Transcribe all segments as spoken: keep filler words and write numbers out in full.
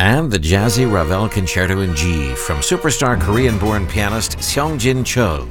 and the jazzy Ravel Concerto in G from superstar Korean-born pianist Seong-Jin Cho.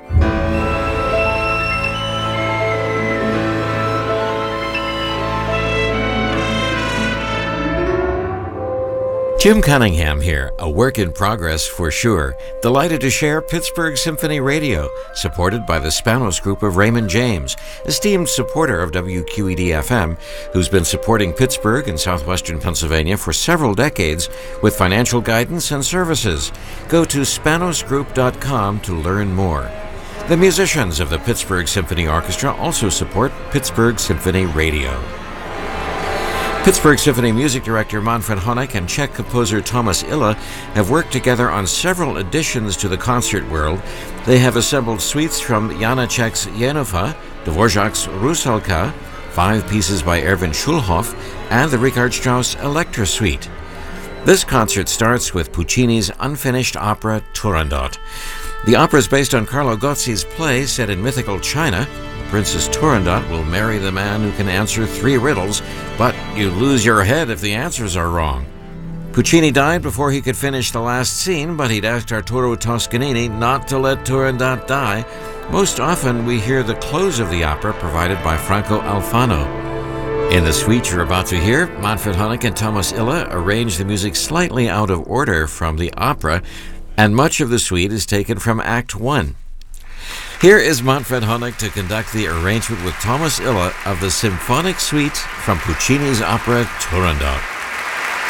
Jim Cunningham here, a work in progress for sure. Delighted to share Pittsburgh Symphony Radio, supported by the Spanos Group of Raymond James, esteemed supporter of W Q E D F M, who's been supporting Pittsburgh and southwestern Pennsylvania for several decades with financial guidance and services. Go to spanos group dot com to learn more. The musicians of the Pittsburgh Symphony Orchestra also support Pittsburgh Symphony Radio. Pittsburgh Symphony Music Director Manfred Honeck and Czech composer Thomas Illa have worked together on several additions to the concert world. They have assembled suites from Janacek's Jenova, Dvorak's Rusalka, five pieces by Erwin Schulhoff, and the Richard Strauss Electra Suite. This concert starts with Puccini's unfinished opera Turandot. The opera is based on Carlo Gozzi's play set in mythical China. Princess Turandot will marry the man who can answer three riddles, but you lose your head if the answers are wrong. Puccini died before he could finish the last scene, but he'd asked Arturo Toscanini not to let Turandot die. Most often we hear the close of the opera provided by Franco Alfano. In the suite you're about to hear, Manfred Honeck and Thomas Illa arrange the music slightly out of order from the opera, and much of the suite is taken from Act One. Here is Manfred Honeck to conduct the arrangement with Thomas Illa of the Symphonic Suite from Puccini's opera Turandot.